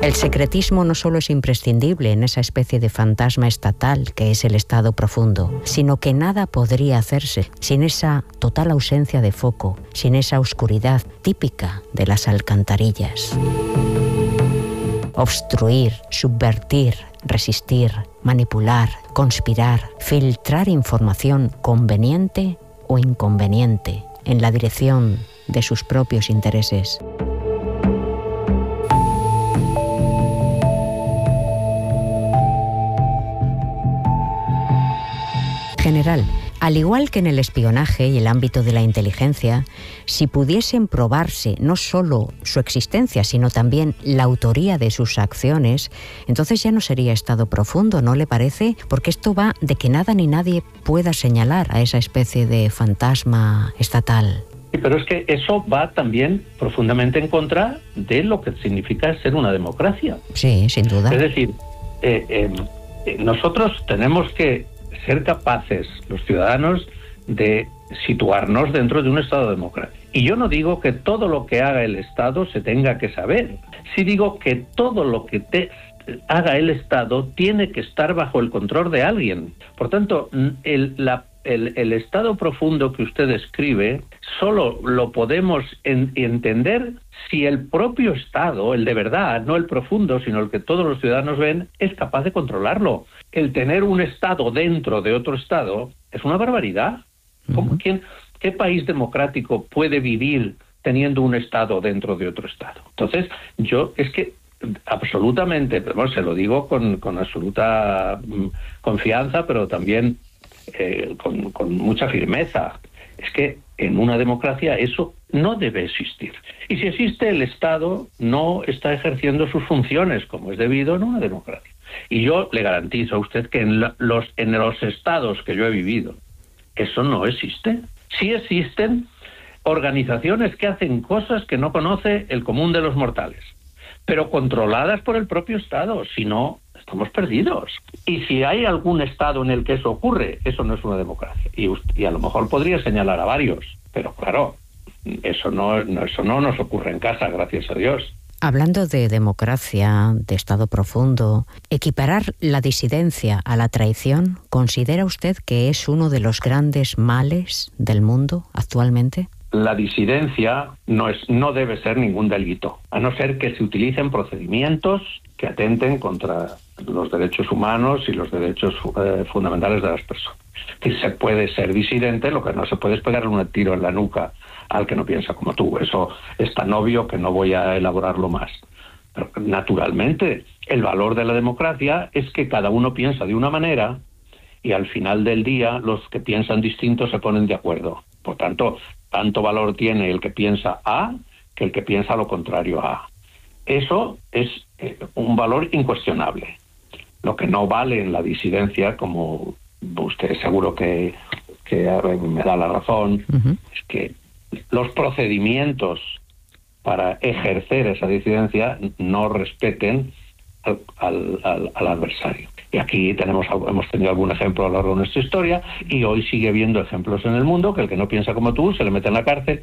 El secretismo no solo es imprescindible en esa especie de fantasma estatal que es el estado profundo, sino que nada podría hacerse sin esa total ausencia de foco, sin esa oscuridad típica de las alcantarillas. Obstruir, subvertir, resistir, manipular, conspirar, filtrar información conveniente o inconveniente en la dirección de sus propios intereses. General, al igual que en el espionaje y el ámbito de la inteligencia, si pudiesen probarse no solo su existencia, sino también la autoría de sus acciones, entonces ya no sería estado profundo, ¿no le parece? Porque esto va de que nada ni nadie pueda señalar a esa especie de fantasma estatal. Sí, pero es que eso va también profundamente en contra de lo que significa ser una democracia. Sí, sin duda. Es decir, nosotros tenemos que ser capaces, los ciudadanos, de situarnos dentro de un Estado democrático. Y yo no digo que todo lo que haga el Estado se tenga que saber. Sí digo que todo lo que haga el Estado tiene que estar bajo el control de alguien. Por tanto, el estado profundo que usted describe solo lo podemos entender si el propio Estado, el de verdad, no el profundo, sino el que todos los ciudadanos ven, es capaz de controlarlo. El tener un Estado dentro de otro Estado es una barbaridad. ¿Qué país democrático puede vivir teniendo un Estado dentro de otro Estado? Entonces, yo es que absolutamente, se lo digo con absoluta confianza, pero también con mucha firmeza. Es que en una democracia eso no debe existir. Y si existe, el Estado no está ejerciendo sus funciones como es debido en una democracia. Y yo le garantizo a usted que en los estados que yo he vivido, eso no existe. Sí existen organizaciones que hacen cosas que no conoce el común de los mortales, pero controladas por el propio Estado. Si no, estamos perdidos. Y si hay algún Estado en el que eso ocurre, eso no es una democracia. Y a lo mejor podría señalar a varios, pero claro, eso no nos ocurre en casa, gracias a Dios. Hablando de democracia, de Estado profundo, ¿equiparar la disidencia a la traición considera usted que es uno de los grandes males del mundo actualmente? La disidencia no debe ser ningún delito, a no ser que se utilicen procedimientos que atenten contra los derechos humanos y los derechos fundamentales de las personas. Que se puede ser disidente, lo que no se puede es pegarle un tiro en la nuca al que no piensa como tú. Eso es tan obvio que no voy a elaborarlo más. Pero naturalmente, el valor de la democracia es que cada uno piensa de una manera y al final del día los que piensan distinto se ponen de acuerdo. Por tanto, tanto valor tiene el que piensa A que el que piensa lo contrario a A. Eso es un valor incuestionable. Lo que no vale en la disidencia, como usted seguro que me da la razón, es que los procedimientos para ejercer esa disidencia no respeten al adversario. Y aquí hemos tenido algún ejemplo a lo largo de nuestra historia, y hoy sigue habiendo ejemplos en el mundo que el que no piensa como tú se le mete en la cárcel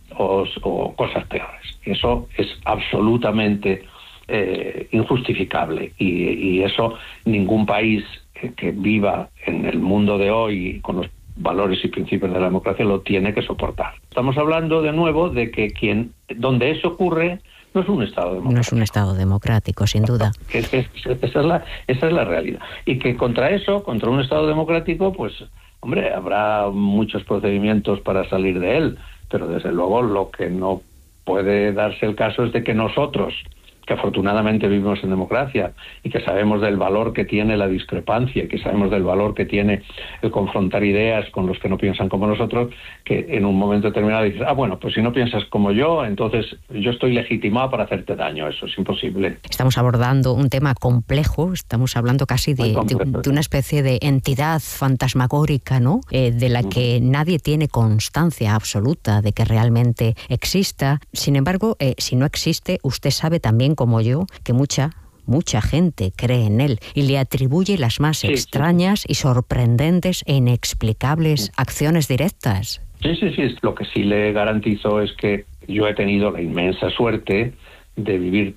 o cosas peores. Eso es absolutamente injustificable, y eso ningún país que viva en el mundo de hoy con los valores y principios de la democracia lo tiene que soportar. Estamos hablando de nuevo de que donde eso ocurre no es un Estado democrático. No es un Estado democrático, sin duda. Esa es la realidad. Y que contra un Estado democrático, pues, hombre, habrá muchos procedimientos para salir de él, pero desde luego lo que no puede darse el caso es de que nosotros, que afortunadamente vivimos en democracia y que sabemos del valor que tiene la discrepancia, y que sabemos del valor que tiene el confrontar ideas con los que no piensan como nosotros, que en un momento determinado dices, bueno, pues si no piensas como yo, entonces yo estoy legitimado para hacerte daño. Eso es imposible. Estamos abordando un tema complejo, estamos hablando casi de una especie de entidad fantasmagórica, ¿no? De la que nadie tiene constancia absoluta de que realmente exista. Sin embargo, si no existe, usted sabe también como yo que mucha gente cree en él y le atribuye las más extrañas y sorprendentes e inexplicables acciones directas. Sí. Lo que sí le garantizo es que yo he tenido la inmensa suerte de vivir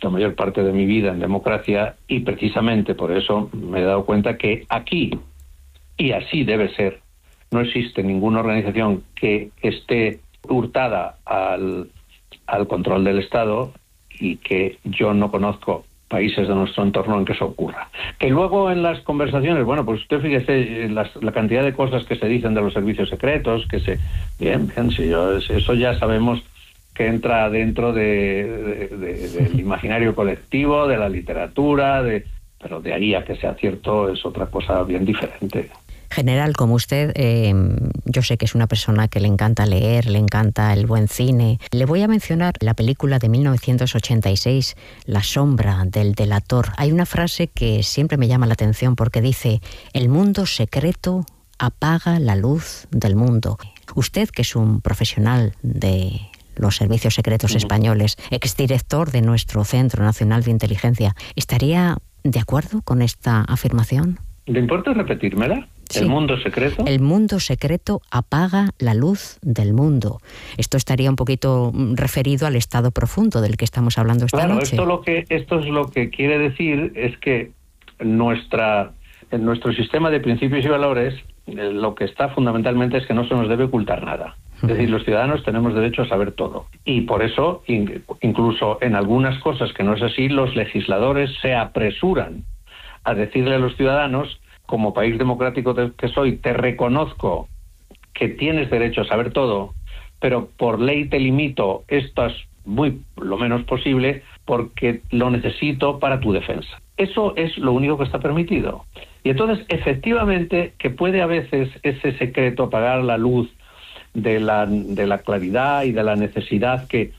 la mayor parte de mi vida en democracia, y precisamente por eso me he dado cuenta que aquí, y así debe ser, no existe ninguna organización que esté hurtada al control del Estado, y que yo no conozco países de nuestro entorno en que eso ocurra. Que luego en las conversaciones, bueno, pues usted fíjese la cantidad de cosas que se dicen de los servicios secretos, bien, sí, eso ya sabemos que entra dentro del imaginario colectivo, de la literatura, pero de ahí a que sea cierto es otra cosa bien diferente. General, como usted, yo sé que es una persona que le encanta leer, le encanta el buen cine. Le voy a mencionar la película de 1986, La sombra del delator. Hay una frase que siempre me llama la atención porque dice: el mundo secreto apaga la luz del mundo. Usted, que es un profesional de los servicios secretos españoles, exdirector de nuestro Centro Nacional de Inteligencia, ¿estaría de acuerdo con esta afirmación? ¿Le importa repetírmela? Sí. ¿El mundo secreto? El mundo secreto apaga la luz del mundo. Esto estaría un poquito referido al estado profundo del que estamos hablando esta noche. Esto es lo que quiere decir es que en nuestro sistema de principios y valores lo que está fundamentalmente es que no se nos debe ocultar nada. Es decir, los ciudadanos tenemos derecho a saber todo. Y por eso, incluso en algunas cosas que no es así, los legisladores se apresuran a decirle a los ciudadanos: como país democrático que soy, te reconozco que tienes derecho a saber todo, pero por ley te limito esto es lo menos posible porque lo necesito para tu defensa. Eso es lo único que está permitido. Y entonces, efectivamente, que puede a veces ese secreto apagar la luz de la claridad y de la necesidad que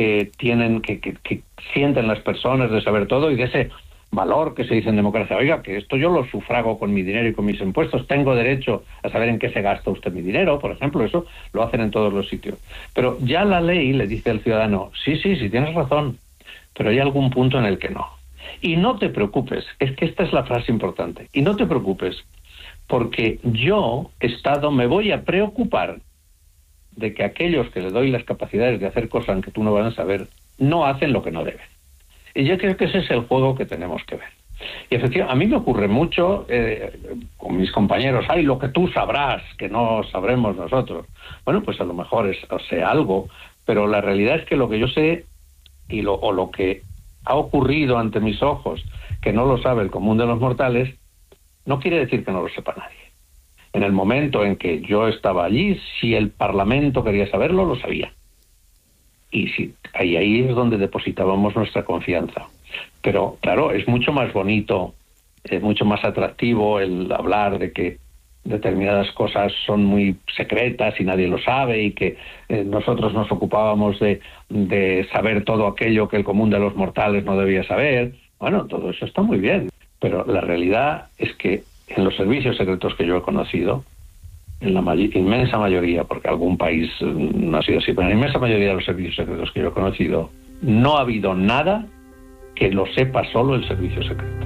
sienten las personas de saber todo, y de ese valor que se dice en democracia: oiga, que esto yo lo sufrago con mi dinero y con mis impuestos, tengo derecho a saber en qué se gasta usted mi dinero, por ejemplo. Eso lo hacen en todos los sitios. Pero ya la ley le dice al ciudadano: sí, tienes razón, pero hay algún punto en el que no. Y no te preocupes, es que esta es la frase importante, y no te preocupes, porque yo, Estado, me voy a preocupar de que aquellos que le doy las capacidades de hacer cosas que tú no vas a saber, no hacen lo que no deben. Y yo creo que ese es el juego que tenemos que ver. Y efectivamente, a mí me ocurre mucho con mis compañeros: ¡ay, lo que tú sabrás, que no sabremos nosotros! Bueno, pues a lo mejor sé algo, pero la realidad es que lo que yo sé o lo que ha ocurrido ante mis ojos, que no lo sabe el común de los mortales, no quiere decir que no lo sepa nadie. En el momento en que yo estaba allí, si el Parlamento quería saberlo, lo sabía. Y ahí es donde depositábamos nuestra confianza. Pero claro, es mucho más bonito, es mucho más atractivo el hablar de que determinadas cosas son muy secretas y nadie lo sabe, y que nosotros nos ocupábamos de saber todo aquello que el común de los mortales no debía saber. Bueno, todo eso está muy bien, pero la realidad es que en los servicios secretos que yo he conocido, en la inmensa mayoría, porque algún país no ha sido así, pero en la inmensa mayoría de los servicios secretos que yo he conocido, no ha habido nada que lo sepa solo el servicio secreto.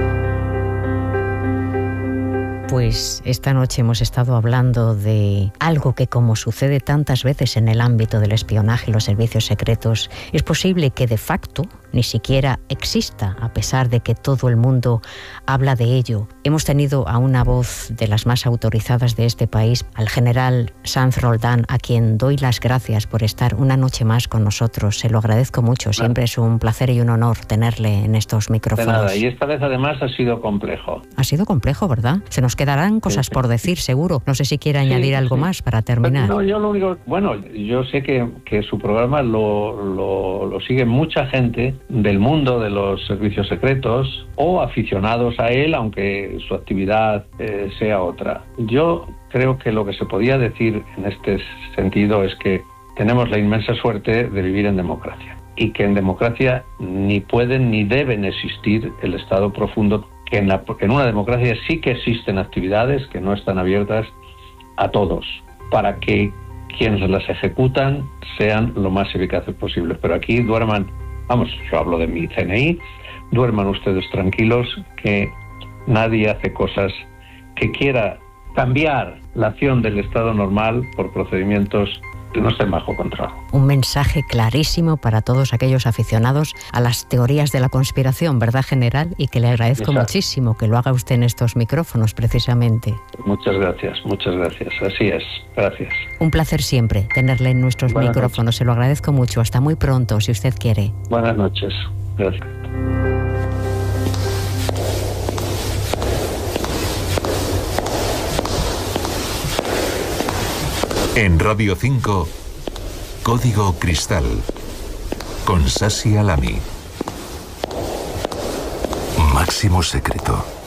Pues esta noche hemos estado hablando de algo que, como sucede tantas veces en el ámbito del espionaje y los servicios secretos, es posible que de facto ni siquiera exista, a pesar de que todo el mundo habla de ello. Hemos tenido a una voz de las más autorizadas de este país, al general Sanz Roldán, a quien doy las gracias por estar una noche más con nosotros. Se lo agradezco mucho. Siempre es un placer y un honor tenerle en estos micrófonos. De nada, y esta vez además ha sido complejo. Ha sido complejo, ¿verdad? Se nos quedarán cosas por decir, seguro. No sé si quiere añadir algo más para terminar. No, yo lo único... Bueno, yo sé que su programa lo sigue mucha gente del mundo de los servicios secretos o aficionados a él, aunque su actividad sea otra. Yo creo que lo que se podía decir en este sentido es que tenemos la inmensa suerte de vivir en democracia, y que en democracia ni pueden ni deben existir el estado profundo, que en una democracia sí que existen actividades que no están abiertas a todos, para que quienes las ejecutan sean lo más eficaces posible. Pero aquí duerman, yo hablo de mi CNI, duerman ustedes tranquilos, que nadie hace cosas que quiera cambiar la acción del Estado normal por procedimientos no estén bajo control. Un mensaje clarísimo para todos aquellos aficionados a las teorías de la conspiración, ¿verdad, general? Y que le agradezco muchísimo que lo haga usted en estos micrófonos, precisamente. Muchas gracias, así es, gracias. Un placer siempre tenerle en nuestros micrófonos, se lo agradezco mucho, hasta muy pronto, si usted quiere. Buenas noches, gracias. En Radio 5, Código Cristal, con Sasi Alami. Máximo secreto.